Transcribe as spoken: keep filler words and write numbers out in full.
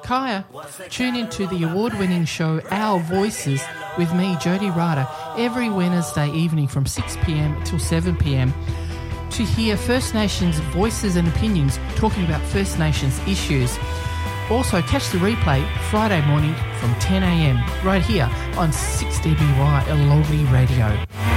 Kaya, tune into the award-winning show Our Voices with me, Jody Ryder, every Wednesday evening from six p.m. till seven p.m. to hear First Nations voices and opinions talking about First Nations issues. Also, catch the replay Friday morning from ten a.m. right here on six D B Y Allogley Radio.